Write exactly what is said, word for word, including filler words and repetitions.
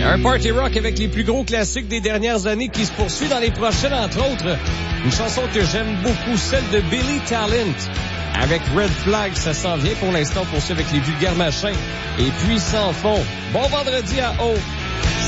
Un party rock avec les plus gros classiques des dernières années qui se poursuit dans les prochaines, entre autres. Une chanson que j'aime beaucoup, celle de Billy Talent. Avec Red Flag, ça s'en vient pour l'instant, pour ceux avec les vulgaires machins. Et puis sans fond. Bon vendredi à O.